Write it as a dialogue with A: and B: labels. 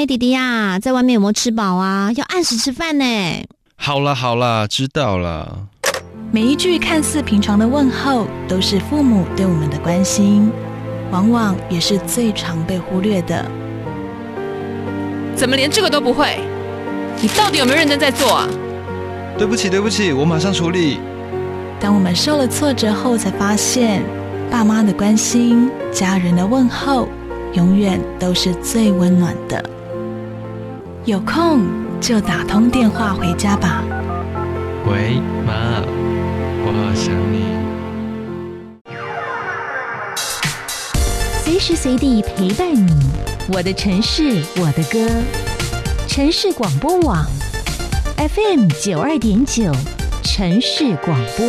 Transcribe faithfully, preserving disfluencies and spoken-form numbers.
A: 弟弟呀，在外面有没有吃饱啊？要按时吃饭呢。
B: 好啦好啦，知道了。
C: 每一句看似平常的问候，都是父母对我们的关心，往往也是最常被忽略的。
D: 怎么连这个都不会？你到底有没有认真在做啊？
B: 对不起对不起，我马上处理。
C: 当我们受了挫折后，才发现爸妈的关心，家人的问候，永远都是最温暖的。有空就打通电话回家吧。
B: 喂，妈，我好想你。
E: 随时随地陪伴你，我的城市，我的歌。城市广播网 F M 九二点九，城市广播。